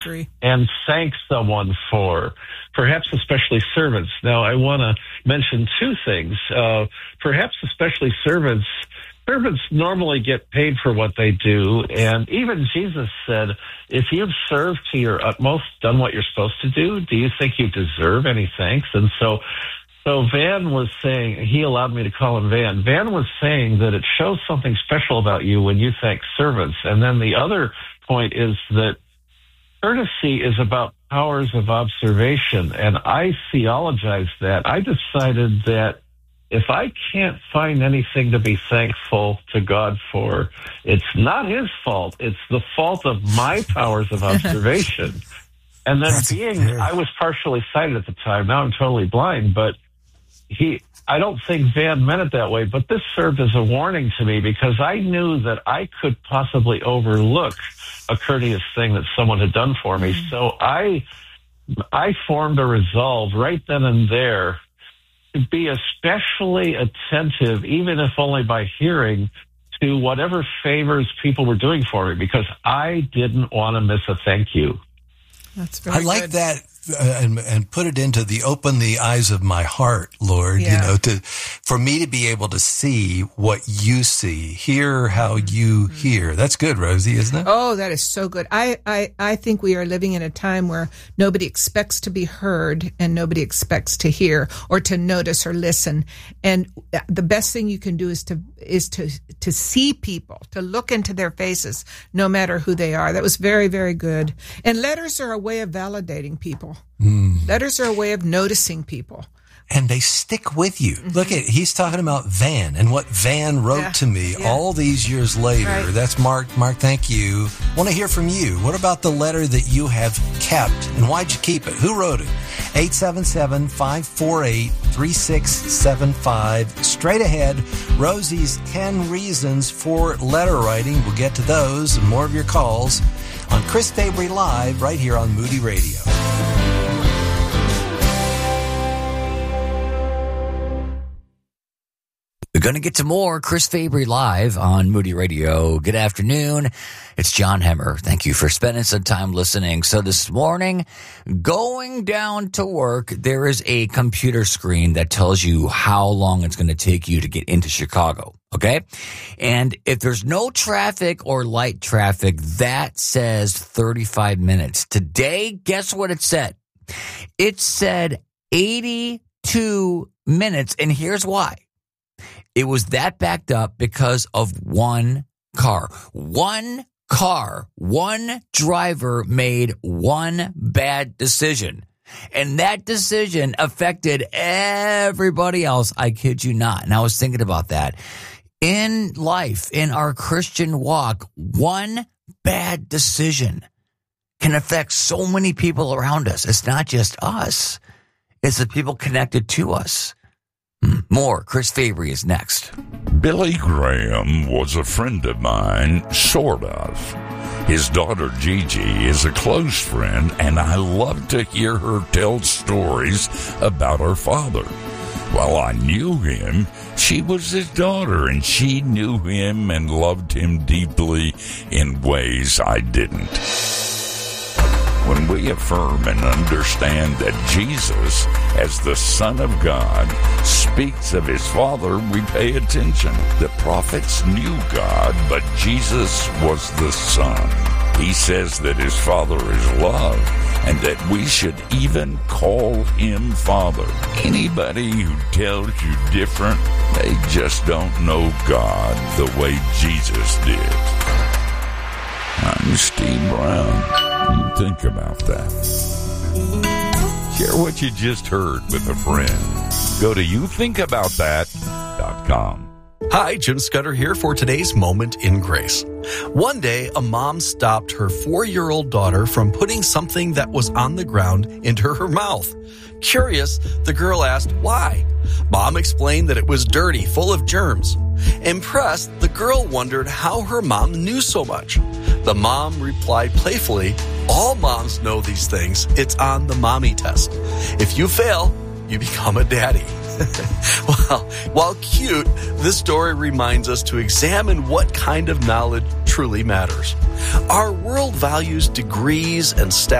and thank someone for, perhaps especially servants. Now, I want to mention two things. Perhaps especially servants. Servants normally get paid for what they do, and even Jesus said, if you've served to your utmost, done what you're supposed to do you think you deserve any thanks? And so Van was saying, he allowed me to call him Van. Van was saying that it shows something special about you when you thank servants. And then the other point is that courtesy is about powers of observation, and I theologized that. I decided that if I can't find anything to be thankful to God for, it's not his fault. It's the fault of my powers of observation. And then I was partially sighted at the time. Now I'm totally blind, but I don't think Van meant it that way, but this served as a warning to me because I knew that I could possibly overlook a courteous thing that someone had done for me. So I formed a resolve right then and there to be especially attentive, even if only by hearing, to whatever favors people were doing for me, because I didn't want to miss a thank you. That's very good. I like that. And put it into open the eyes of my heart, Lord, for me to be able to see what you see, hear how you hear. That's good, Rosie, isn't it? Oh, that is so good. I think we are living in a time where nobody expects to be heard and nobody expects to hear or to notice or listen. And the best thing you can do is to see people, to look into their faces, no matter who they are. That was very, very good. And letters are a way of validating people. Letters are a way of noticing people. And they stick with you. Look he's talking about Van and what Van wrote to me all these years later. Right. That's Mark. Mark, thank you. Want to hear from you. What about the letter that you have kept? And why'd you keep it? Who wrote it? 877-548-3675. Straight ahead, Rosie's 10 reasons for letter writing. We'll get to those and more of your calls on Chris Fabry Live right here on Moody Radio. We're going to get to more Chris Fabry Live on Moody Radio. Good afternoon. It's John Hemmer. Thank you for spending some time listening. So this morning, going down to work, there is a computer screen that tells you how long it's going to take you to get into Chicago. Okay? And if there's no traffic or light traffic, that says 35 minutes. Today, guess what it said? It said 82 minutes, and here's why. It was that backed up because of one car. One driver made one bad decision. And that decision affected everybody else. I kid you not. And I was thinking about that. In life, in our Christian walk, one bad decision can affect so many people around us. It's not just us. It's the people connected to us. More. Chris Fabry is next. Billy Graham was a friend of mine, sort of. His daughter Gigi is a close friend, and I love to hear her tell stories about her father. While I knew him, she was his daughter, and she knew him and loved him deeply in ways I didn't. When we affirm and understand that Jesus, as the Son of God, speaks of his Father, we pay attention. The prophets knew God, but Jesus was the Son. He says that his Father is love, and that we should even call him Father. Anybody who tells you different, they just don't know God the way Jesus did. I'm Steve Brown. You think about that. Share what you just heard with a friend. Go to youthinkaboutthat.com. Hi, Jim Scudder here for today's Moment in Grace. One day, a mom stopped her 4-year-old daughter from putting something that was on the ground into her mouth. Curious, the girl asked why. Mom explained that it was dirty, full of germs. Impressed, the girl wondered how her mom knew so much. The mom replied playfully, "All moms know these things. It's on the mommy test. If you fail, you become a daddy." Well, while cute, this story reminds us to examine what kind of knowledge truly matters. Our world values degrees and status